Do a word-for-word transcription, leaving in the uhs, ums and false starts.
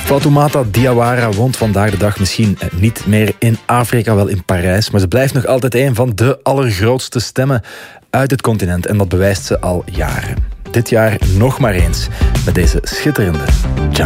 Fatoumata Diawara woont vandaag de dag misschien niet meer in Afrika, wel in Parijs. Maar ze blijft nog altijd een van de allergrootste stemmen uit het continent. En dat bewijst ze al jaren. Dit jaar nog maar eens met deze schitterende Jamaica.